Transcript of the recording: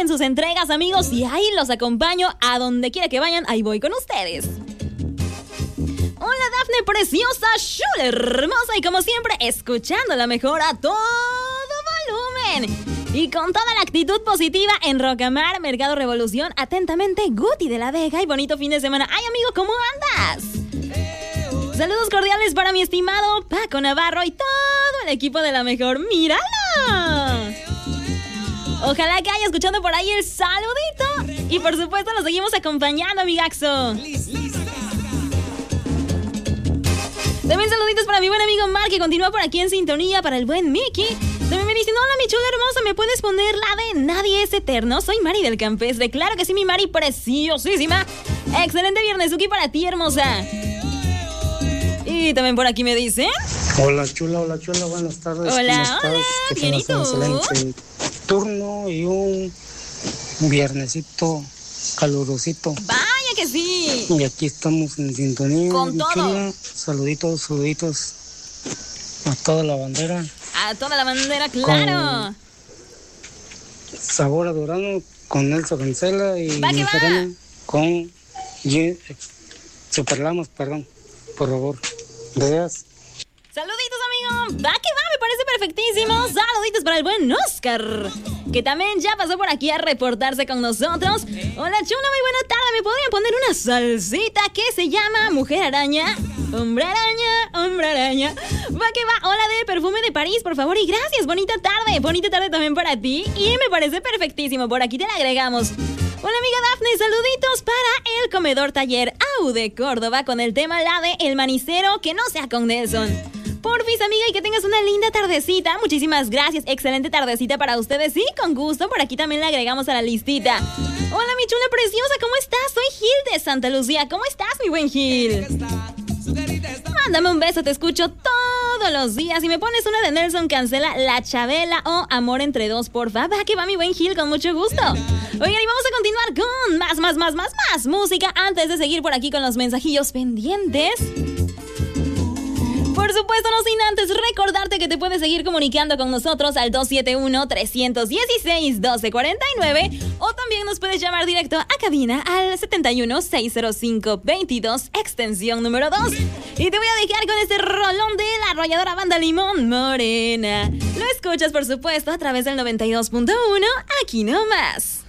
sus entregas, amigos, y ahí los acompaño a donde quiera que vayan, ahí voy con ustedes. Hola, Dafne preciosa, chula, hermosa y como siempre, escuchando la mejor a todo volumen. Y con toda la actitud positiva en Rocamar, Mercado Revolución, atentamente, Guti de la Vega y bonito fin de semana. Ay, amigo, ¿cómo andas? Saludos cordiales para mi estimado Paco Navarro y todo el equipo de la mejor. ¡Míralo! Ojalá que haya escuchado por ahí el saludito. Y por supuesto nos seguimos acompañando, amigaxo. También saluditos para mi buen amigo Mar, que continúa por aquí en sintonía, para el buen Mickey. También me dicen, hola mi chula hermosa, ¿me puedes poner la de Nadie es Eterno? Soy Mari del Campestre. Claro que sí, mi Mari preciosísima. Excelente viernesuki para ti, hermosa. Y también por aquí me dicen, hola chula, buenas tardes. Hola, hola, bien, ¿y tú? Un excelente turno y un viernesito calurosito. Vaya que sí. Y aquí estamos en sintonía. Con todo. Chula. Saluditos a toda la bandera. A toda la bandera, claro. Con sabor a Durano, con Nelson Cancela y va que va. Con Superlamas, perdón, por favor. Gracias. Saluditos, amigo. Va que va, me parece perfectísimo. Saluditos para el buen Oscar, que también ya pasó por aquí a reportarse con nosotros. Hola, chula, muy buena tarde. ¿Me podrían poner una salsita que se llama Mujer Araña? Hombre araña, hombre araña. Va que va. Hola, de Perfume de París, por favor. Y gracias, bonita tarde también para ti. Y me parece perfectísimo. Por aquí te la agregamos. Hola, amiga Dafne, saluditos para el comedor taller AU de Córdoba con el tema la de El Manicero, que no sea con Nelson. Porfis, amiga, y que tengas una linda tardecita. Muchísimas gracias. Excelente tardecita para ustedes. Sí, con gusto. Por aquí también la agregamos a la listita. Hola, mi chula preciosa. ¿Cómo estás? Soy Gil de Santa Lucía. ¿Cómo estás, mi buen Gil? Mándame un beso. Te escucho todos los días. Y me pones una de Nelson Cancela, La Chabela o Amor entre dos, porfa. Va que va, mi buen Gil, con mucho gusto. Oigan, y vamos a continuar con más música antes de seguir por aquí con los mensajillos pendientes. Por supuesto, no sin antes recordarte que te puedes seguir comunicando con nosotros al 271-316-1249 o también nos puedes llamar directo a cabina al 71-605-22, extensión número 2. Y te voy a dejar con este rolón de la arrolladora banda Limón Morena. Lo escuchas, por supuesto, a través del 92.1, aquí nomás.